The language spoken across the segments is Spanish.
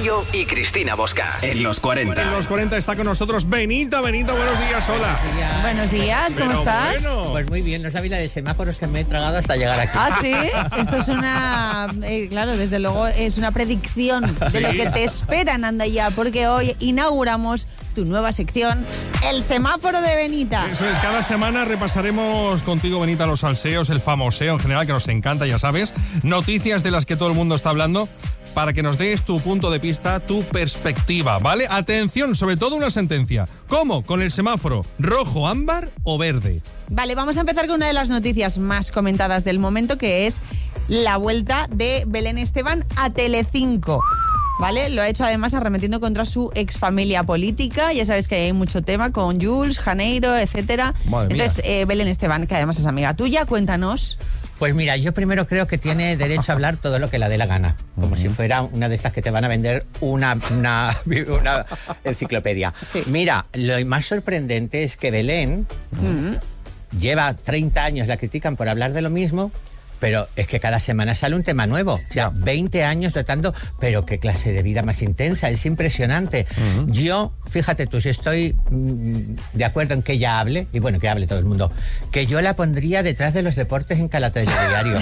Bayo y Cristina Bosca. En los 40. En los 40 está con nosotros Benita. Benita, buenos días, hola. Buenos días, ¿cómo estás? Bueno. Pues muy bien, no sabía la de semáforos que me he tragado hasta llegar aquí. Ah, sí, esto es una, claro, desde luego es una predicción de lo que te espera en Anda Ya, porque hoy inauguramos tu nueva sección, el semáforo de Benita. Eso es, cada semana repasaremos contigo, Benita, los salseos, el famoseo en general, que nos encanta, ya sabes, noticias de las que todo el mundo está hablando, para que nos des tu punto de vista, tu perspectiva, ¿vale? Atención, sobre todo una sentencia. ¿Cómo? Con el semáforo, rojo, ámbar o verde. Vale, vamos a empezar con una de las noticias más comentadas del momento, que es la vuelta de Belén Esteban a Telecinco. ¿Vale? Lo ha hecho además arremetiendo contra su exfamilia política. Ya sabes que hay mucho tema con Jules, Janeiro, etcétera. Entonces, Belén Esteban, que además es amiga tuya, cuéntanos. Pues mira, yo primero creo que tiene derecho a hablar todo lo que la dé la gana, como si fuera una de estas que te van a vender una enciclopedia. Sí. Mira, lo más sorprendente es que Belén lleva 30 años, la critican por hablar de lo mismo, pero es que cada semana sale un tema nuevo. O sea, 20 años tratando, pero qué clase de vida más intensa, es impresionante. Yo, fíjate tú, si estoy de acuerdo en que ella hable, y bueno, que hable todo el mundo, que yo la pondría detrás de los deportes en Cala Telediario.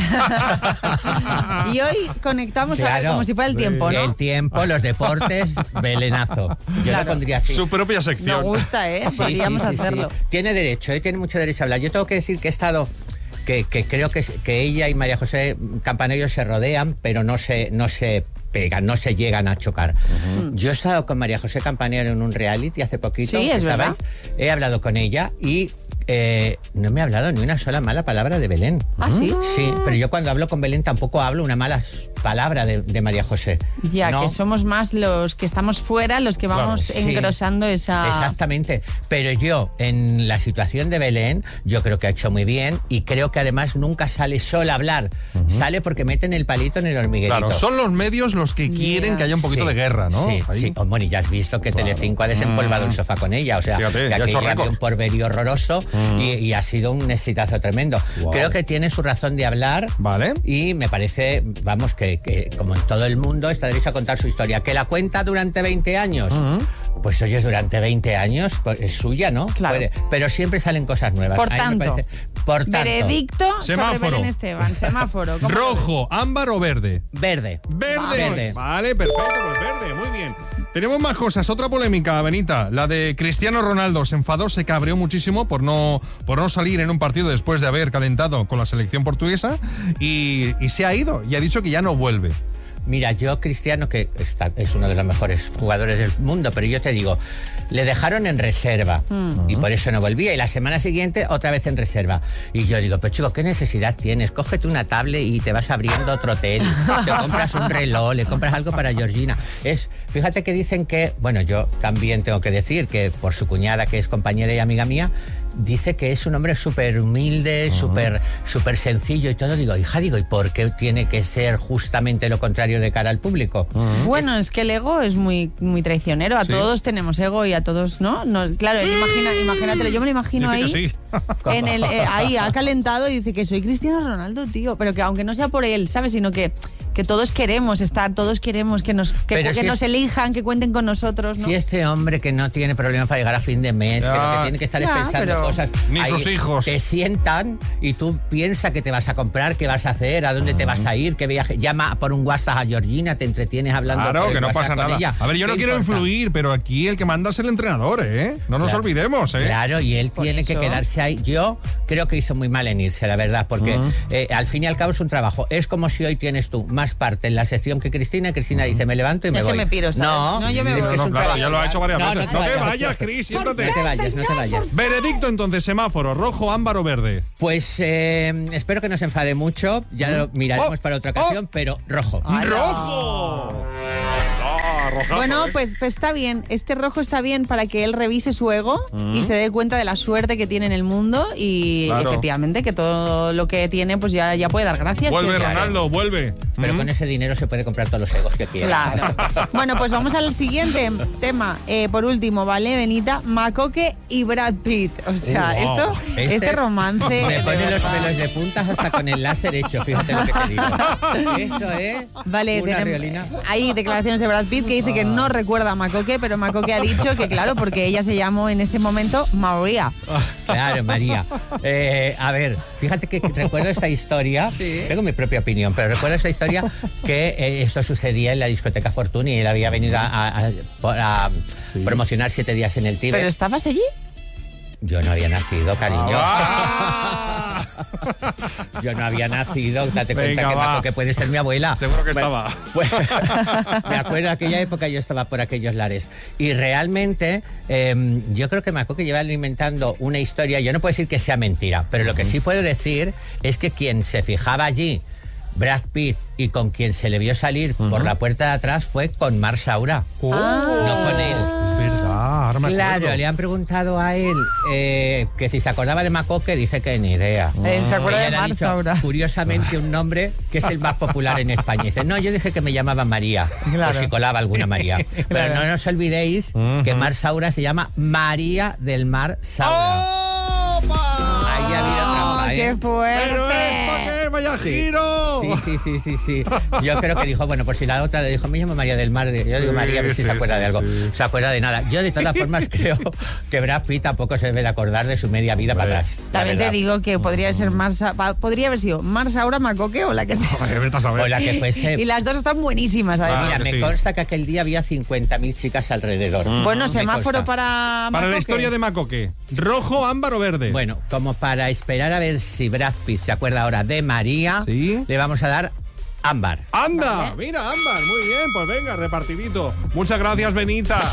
Y hoy conectamos claro, como si fuera el tiempo, ¿no? El tiempo, los deportes, Belenazo. Yo la pondría así. Su propia sección. Me gusta, ¿eh? Podríamos hacerlo. Sí. Tiene derecho, tiene mucho derecho a hablar. Yo tengo que decir que he estado... Que creo que ella y María José Campanello se rodean, pero no se pegan, no se llegan a chocar. Yo he estado con María José Campanello en un reality hace poquito, sí, es verdad. He hablado con ella y no me ha hablado ni una sola mala palabra de Belén. ¿Ah, sí? Sí, pero yo cuando hablo con Belén tampoco hablo una mala palabra de María José. Ya, ¿no? Que somos más los que estamos fuera, los que vamos engrosando esa... Exactamente, pero yo en la situación de Belén, yo creo que ha hecho muy bien y creo que además nunca sale sola a hablar, sale porque meten el palito en el hormiguerito. Claro, son los medios los que quieren que haya un poquito de guerra, ¿no? Sí, sí. Oh, bueno, y ya has visto que Telecinco ha desempolvado el sofá con ella, o sea, fíjate, que aquella había un porverío horroroso y ha sido un exitazo tremendo. Wow. Creo que tiene su razón de hablar, ¿vale? Y me parece, vamos, que como en todo el mundo está derecho a contar su historia. ¿Que la cuenta durante 20 años? Pues oye, durante 20 años pues, es suya, ¿no? Claro. Pero siempre salen cosas nuevas. Por tanto, veredicto sobre Belén Esteban. Semáforo. ¿Rojo, ámbar o verde? Verde. Verde. Vale, perfecto, pues verde, muy bien. Tenemos más cosas. Otra polémica, Benita, la de Cristiano Ronaldo. Se enfadó, se cabreó muchísimo por no salir en un partido después de haber calentado con la selección portuguesa y se ha ido y ha dicho que ya no vuelve. Mira, yo Cristiano, que es uno de los mejores jugadores del mundo, pero yo te digo, le dejaron en reserva y por eso no volvía. Y la semana siguiente otra vez en reserva. Y yo digo, pero chico, ¿qué necesidad tienes? Cógete una tablet y te vas abriendo otro hotel, te compras un reloj, le compras algo para Georgina. Fíjate que dicen que, bueno, yo también tengo que decir que por su cuñada, que es compañera y amiga mía, dice que es un hombre súper humilde, súper sencillo y todo. Digo, hija, ¿y por qué tiene que ser justamente lo contrario de cara al público? Bueno, es que el ego es muy, muy traicionero. A todos tenemos ego y a todos, ¿no? Claro, imagínatelo, yo me lo imagino dice ahí. Ahí ha calentado y dice que soy Cristiano Ronaldo, tío. Pero que aunque no sea por él, ¿sabes? Sino que todos queremos estar, todos queremos que nos elijan, que cuenten con nosotros, ¿no? Si este hombre que no tiene problemas para llegar a fin de mes, que lo que tiene que estar es pensando cosas. Ni sus hijos. Te sientan y tú piensas que te vas a comprar, qué vas a hacer, a dónde te vas a ir, qué viaje. Llama por un WhatsApp a Georgina, te entretienes hablando. Claro, que no pasa nada. Ella. A ver, yo no quiero influir, pero aquí el que manda es el entrenador, ¿eh? No nos olvidemos, ¿eh? Claro, y él tiene que quedarse ahí. Yo creo que hizo muy mal en irse, la verdad, porque al fin y al cabo es un trabajo. Es como si hoy tienes tú más parte en la sección que Cristina, y Cristina dice, me levanto y me voy. Que me piro, ¿sabes? No, yo me voy. Claro, ya lo ha hecho varias veces. No te vayas, Cris, siéntate. No te vayas. Veredicto, entonces, semáforo, rojo, ámbar o verde. Pues espero que no se enfade mucho, ya lo miraremos para otra ocasión, pero rojo. ¡Rojo! Rojazo, bueno, pues está bien. Este rojo está bien para que él revise su ego y se dé cuenta de la suerte que tiene en el mundo y efectivamente que todo lo que tiene pues ya puede dar gracias. Vuelve Ronaldo, vuelve. Pero con ese dinero se puede comprar todos los egos que quiera. Claro. Bueno, pues vamos al siguiente tema. Por último, ¿vale, Benita? Macoque y Brad Pitt. O sea, este romance... Me pone los pelos de puntas hasta con el láser hecho, fíjate lo que te digo. Esto es vale, una riolina. Hay declaraciones de Brad Pitt que dice dice que no recuerda a Macoque, pero Macoque ha dicho que claro, porque ella se llamó en ese momento María. Claro, María. A ver, fíjate que recuerdo esta historia, tengo mi propia opinión, pero recuerdo esta historia que esto sucedía en la discoteca Fortuny y él había venido a promocionar 7 días en el Tíbet. ¿Pero estabas allí? Yo no había nacido, cariño. Yo no había nacido. Date cuenta que Macoque puede ser mi abuela. Seguro que estaba. Pues, me acuerdo de aquella época, yo estaba por aquellos lares. Y realmente, yo creo que Macoque lleva alimentando una historia. Yo no puedo decir que sea mentira, pero lo que sí puedo decir es que quien se fijaba allí, Brad Pitt, y con quien se le vio salir por la puerta de atrás fue con Mar Saura. No con él. Ahora me Claro, acuerdo. le han preguntado a él que si se acordaba de Macoque, dice que ni idea. Se acuerda Ella de le ha Mar dicho, Saura. curiosamente, un nombre que es el más popular en España. Dice, no, yo dije que me llamaba María, Claro. por si colaba alguna María. Pero no nos olvidéis que Mar Saura se llama María del Mar Saura. Ahí ha habido trampa, ¿eh? ¡Qué fuerte! ¡Pero esto qué es! ¡Vaya giro! Sí. Yo creo que dijo, bueno, por si la otra le dijo, me llamo María del Mar. Yo digo María, a ver si se acuerda de algo. Se acuerda de nada. Yo, de todas formas, creo que Brad Pitt tampoco se debe de acordar de su media vida para atrás. También te digo que podría ser podría haber sido Mar Saura, Macoque o la que sea. Vete a saber. O la que fuese. Y las dos están buenísimas, además. Mira, que me sí. consta que aquel día había 50.000 chicas alrededor. Bueno, Me semáforo consta. para Para la Macoque. historia de Macoque. ¿Rojo, ámbar o verde? Bueno, como para esperar a ver si Brad Pitt se acuerda ahora de María, ¿Sí? le vamos a dar ámbar. ¡Anda! Mira, ámbar. Muy bien, pues venga, repartidito. Muchas gracias, Benita.